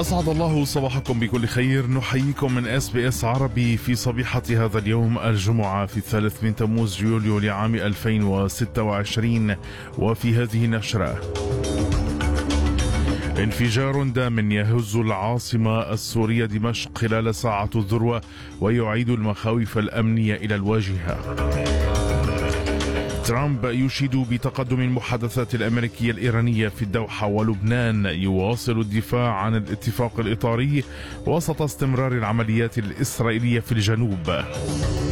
أسعد الله صباحكم بكل خير. نحييكم من SBS عربي في صبيحة هذا اليوم الجمعة في 3 من تموز يوليو لعام 2026. وفي هذه النشرة: انفجار دام يهز العاصمة السورية دمشق خلال ساعة الذروة ويعيد المخاوف الأمنية إلى الواجهة. ترامب يشيد بتقدم المحادثات الأمريكية الإيرانية في الدوحة، ولبنان يواصل الدفاع عن الاتفاق الإطاري وسط استمرار العمليات الإسرائيلية في الجنوب.